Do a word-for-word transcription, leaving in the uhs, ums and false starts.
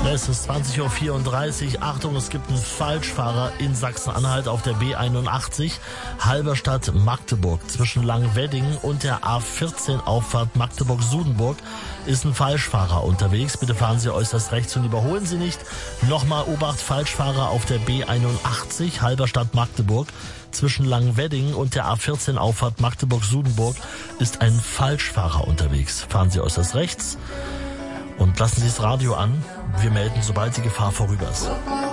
Es ist zwanzig Uhr vierunddreißig. Achtung, es gibt einen Falschfahrer in Sachsen-Anhalt auf der B einundachtzig, Halberstadt Magdeburg. Zwischen Langwedding und der A vierzehn Auffahrt Magdeburg-Sudenburg ist ein Falschfahrer unterwegs. Bitte fahren Sie äußerst rechts und überholen Sie nicht. Nochmal Obacht, Falschfahrer auf der B einundachtzig, Halberstadt Magdeburg. Zwischen Langwedding und der A vierzehn Auffahrt Magdeburg-Sudenburg ist ein Falschfahrer unterwegs. Fahren Sie äußerst rechts und lassen Sie das Radio an. Wir melden, sobald die Gefahr vorüber ist.